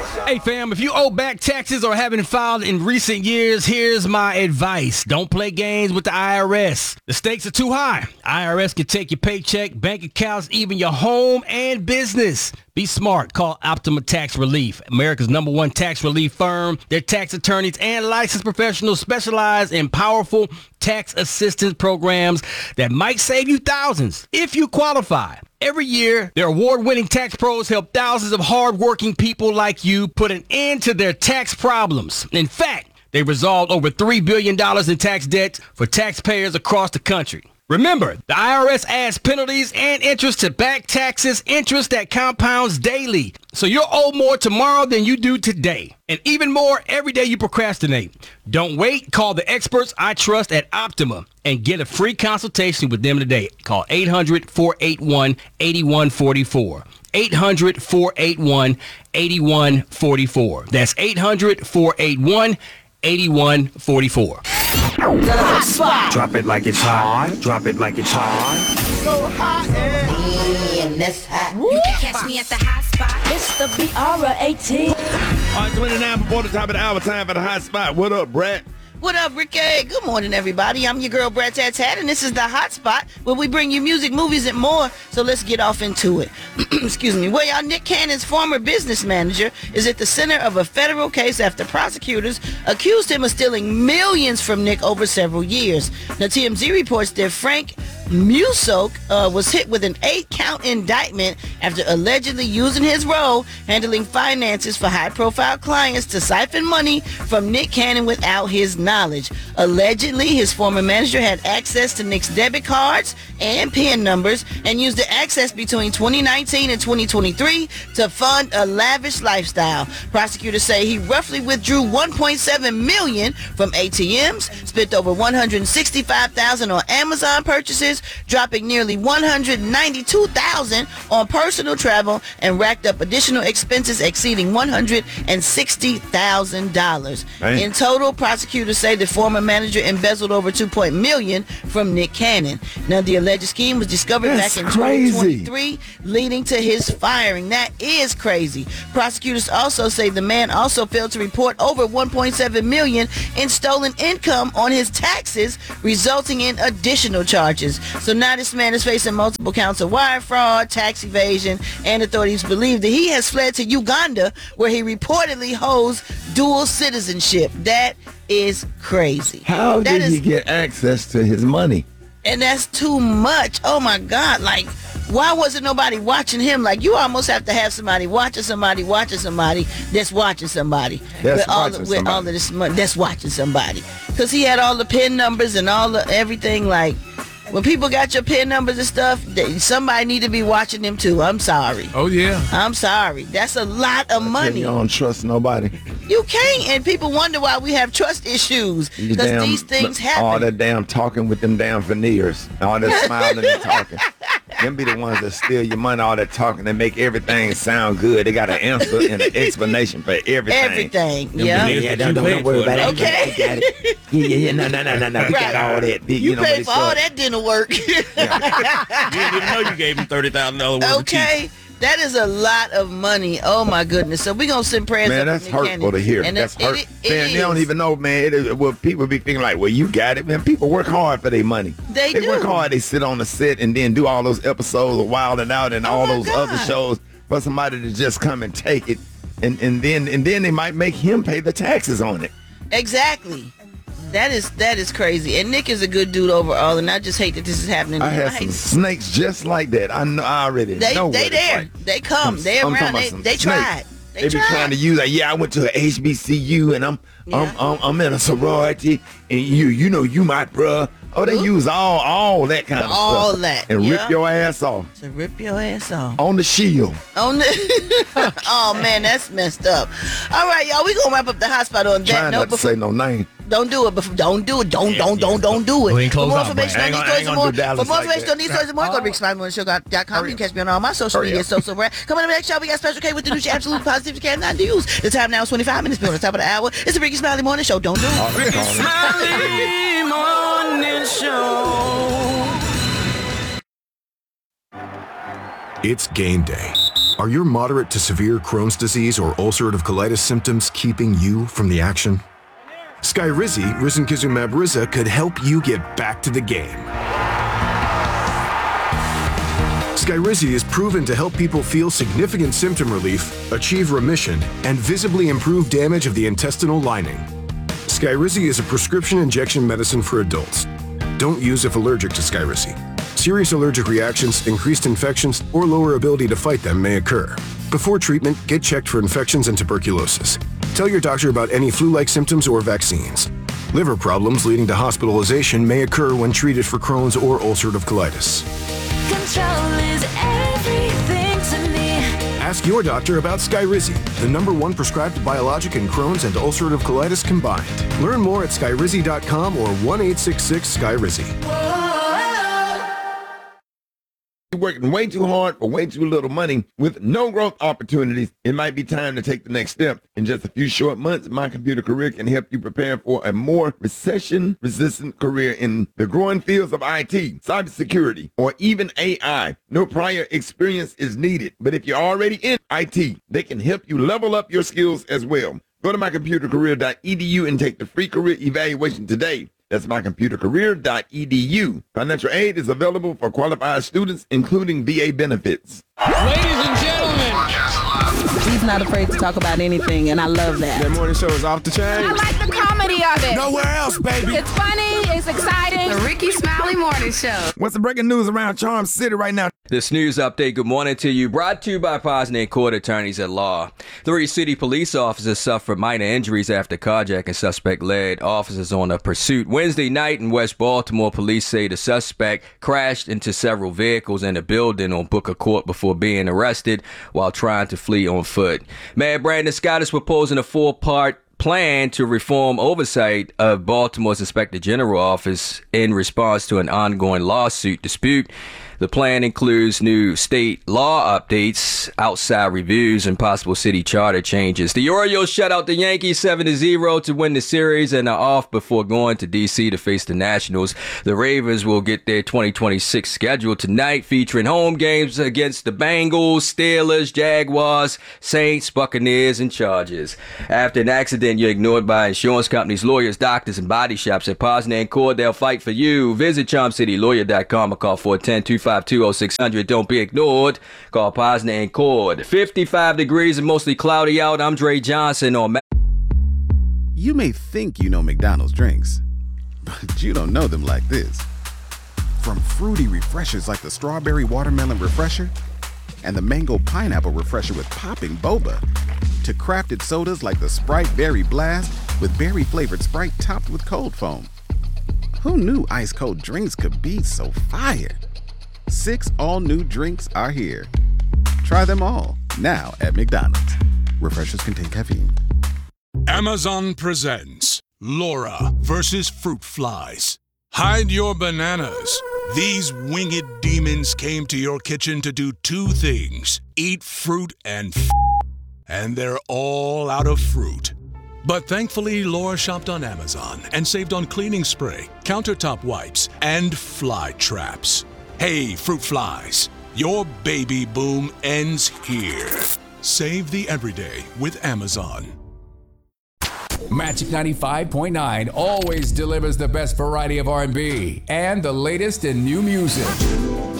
Hey fam, if you owe back taxes or haven't filed in recent years, here's my advice. Don't play games with the IRS. The stakes are too high. IRS can take your paycheck, bank accounts, even your home and business. Be smart. Call Optima Tax Relief, America's #1 tax relief firm. Their tax attorneys and licensed professionals specialize in powerful tax assistance programs that might save you thousands if you qualify. Every year, their award-winning tax pros help thousands of hard-working people like you put an end to their tax problems. In fact, they resolved over $3 billion in tax debt for taxpayers across the country. Remember, the IRS adds penalties and interest to back taxes, interest that compounds daily. So you'll owe more tomorrow than you do today. And even more every day you procrastinate. Don't wait. Call the experts I trust at Optima and get a free consultation with them today. Call 800-481-8144. 800-481-8144. That's 800-481-8144. The hot spot. Drop it like it's hot. Drop it like it's hot. So hot and that's hot. You can catch me at the hot spot. It's the BR18. All right, 29 before the top of the hour. Time for the hot spot. What up, Brett? What up, Ricky? Good morning, everybody. I'm your girl, Brad Tat Tat, and this is the Hot Spot, where we bring you music, movies, and more. So let's get off into it. Excuse me. Well, y'all, Nick Cannon's former business manager is at the center of a federal case after prosecutors accused him of stealing millions from Nick over several years. Now, TMZ reports that Frank Musoke was hit with an 8-count indictment after allegedly using his role handling finances for high-profile clients to siphon money from Nick Cannon without his knowledge. Allegedly, his former manager had access to Nick's debit cards and PIN numbers and used the access between 2019 and 2023 to fund a lavish lifestyle. Prosecutors say he roughly withdrew $1.7 million from ATMs, spent over $165,000 on Amazon purchases, dropping nearly $192,000 on personal travel, and racked up additional expenses exceeding $160,000. In total, prosecutors say the former manager embezzled over $2 million from Nick Cannon. Now, the alleged scheme was discovered back in 2023, leading to his firing. That is crazy. Prosecutors also say the man also failed to report over $1.7 million in stolen income on his taxes, resulting in additional charges. So now this man is facing multiple counts of wire fraud, tax evasion, and authorities believe that he has fled to Uganda, where he reportedly holds dual citizenship. That is crazy. How did he get access to his money? And that's too much. Oh my God. Like, why wasn't nobody watching him? Like, you almost have to have somebody watching somebody that's watching somebody. With all of this money that's watching somebody. Because he had all the PIN numbers and all the everything. Like, when people got your PIN numbers and stuff, somebody need to be watching them too. I'm sorry. Oh, yeah. I'm sorry. That's a lot of money. You don't trust nobody. You can't. And people wonder why we have trust issues. Because these things happen. All that damn talking with them damn veneers. All that smiling and talking. Them be the ones that steal your money, all that talking. They make everything sound good. They got an answer and an explanation for everything. Everything. Yeah. Yeah, don't worry about it. Okay. We got it. Yeah, no. We got all that. You paid for all that dinner work. You didn't even know you gave him $30,000 worth of Okay. That is a lot of money. Oh, my goodness. So we're going to send prayers man, up that's hurtful to hear. And that's hurtful. They don't even know, man. People be thinking like, well, you got it, man. People work hard for their money. They do. work hard. They sit on the set and then do all those episodes of Wild and Out and all those other shows for somebody to just come and take it. And then they might make him pay the taxes on it. Exactly. That is crazy. And Nick is a good dude overall, and I just hate that this is happening to I him. had some snakes just like that. I know. I already know. They there. Like. They come. They around. They tried. They be trying to use like, yeah, I went to a HBCU and I'm in a sorority and you know you my bruh. Oh, they use all that kind of stuff. All that. And rip your ass off. To rip your ass off. On the shield. On the oh man, that's messed up. All right, y'all, we gonna wrap up the hot spot on that Trying note. not to say no name. Don't do it. Don't do it. Don't do it. For more information on these stories and more, go to BigSmileyMorningShow.com. You can catch me on all my social media. So brand. Coming up next show, we got Special K with the new absolute positive you cannot use. The time now is 25 minutes. Be on the top of the hour. It's the Ricky Smiley Morning Show. Don't do it. Ricky Smiley Morning Show. It's game day. Are your moderate to severe Crohn's disease or ulcerative colitis symptoms keeping you from the action? Skyrizi, risankizumab Riza, could help you get back to the game. Skyrizi is proven to help people feel significant symptom relief, achieve remission, and visibly improve damage of the intestinal lining. Skyrizi is a prescription injection medicine for adults. Don't use if allergic to Skyrizi. Serious allergic reactions, increased infections, or lower ability to fight them may occur. Before treatment, get checked for infections and tuberculosis. Tell your doctor about any flu-like symptoms or vaccines. Liver problems leading to hospitalization may occur when treated for Crohn's or ulcerative colitis. Control is everything to me. Ask your doctor about Skyrizi, the #1 prescribed biologic in Crohn's and ulcerative colitis combined. Learn more at skyrizi.com or 1-866-SKYRIZI. You're working way too hard for way too little money with no growth opportunities. It might be time to take the next step. In just a few short months, My Computer Career can help you prepare for a more recession-resistant career in the growing fields of IT, cybersecurity, or even AI. No prior experience is needed, but if you're already in IT, they can help you level up your skills as well. Go to mycomputercareer.edu and take the free career evaluation today. That's mycomputercareer.edu. Financial aid is available for qualified students, including VA benefits. Ladies and gentlemen. He's not afraid to talk about anything, and I love that. That morning show is off the chain. I like the comedy of it. Nowhere else, baby. It's funny, it's exciting. The Ricky Smiley Morning Show. What's the breaking news around Charm City right now? This news update, good morning to you, brought to you by Posner Court Attorneys at Law. 3 city police officers suffered minor injuries after carjacking suspect led officers on a pursuit. Wednesday night in West Baltimore, police say the suspect crashed into several vehicles in a building on Booker Court before being arrested while trying to flee on foot. Mayor Brandon Scott is proposing a 4-part plan to reform oversight of Baltimore's Inspector General office in response to an ongoing lawsuit dispute. The plan includes new state law updates, outside reviews, and possible city charter changes. The Orioles shut out the Yankees 7-0 to win the series and are off before going to D.C. to face the Nationals. The Ravens will get their 2026 schedule tonight, featuring home games against the Bengals, Steelers, Jaguars, Saints, Buccaneers, and Chargers. After an accident, you're ignored by insurance companies, lawyers, doctors, and body shops at Posner & Cord. They'll fight for you. Visit CharmCityLawyer.com or call 410-252-0600. Don't be ignored. Call Posner & Cord. 55 degrees and mostly cloudy out. I'm Dre Johnson on You may think you know McDonald's drinks, but you don't know them like this. From fruity refreshers like the Strawberry Watermelon Refresher and the Mango Pineapple Refresher with popping boba, to crafted sodas like the Sprite Berry Blast with berry-flavored Sprite topped with cold foam. Who knew ice-cold drinks could be so fire? 6 all-new drinks are here. Try them all, now at McDonald's. Refreshers contain caffeine. Amazon presents Laura versus Fruit Flies. Hide your bananas. These winged demons came to your kitchen to do 2 things: eat fruit and they're all out of fruit. But thankfully, Laura shopped on Amazon and saved on cleaning spray, countertop wipes, and fly traps. Hey, fruit flies, your baby boom ends here. Save the everyday with Amazon. Magic 95.9 always delivers the best variety of R&B and the latest in new music.